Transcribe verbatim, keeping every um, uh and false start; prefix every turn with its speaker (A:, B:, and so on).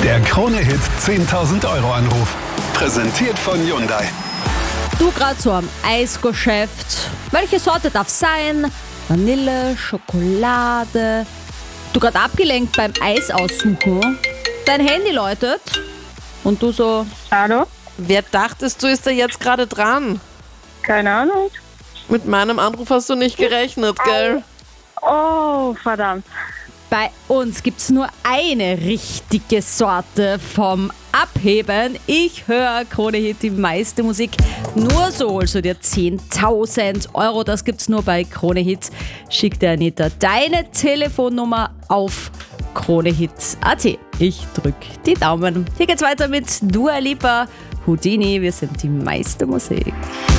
A: Der Krone-Hit zehntausend Euro Anruf. Präsentiert von Hyundai.
B: Du grad so am Eisgeschäft. Welche Sorte darf sein? Vanille, Schokolade. Du grad abgelenkt beim Eis aussuchen. Dein Handy läutet. Und du so...
C: Hallo?
D: Wer dachtest du, ist da jetzt gerade dran?
C: Keine Ahnung.
D: Mit meinem Anruf hast du nicht gerechnet, gell?
C: Oh, verdammt.
B: Bei uns gibt's nur eine richtige Sorte vom Abheben. Ich höre Krone-Hit, die meiste Musik. Nur so holst du dir zehntausend Euro. Das gibt's nur bei Krone-Hit. Schick dir Anita deine Telefonnummer auf kronehit punkt at. Ich drück die Daumen. Hier geht's weiter mit Dua Lipa, Houdini. Wir sind die meiste Musik.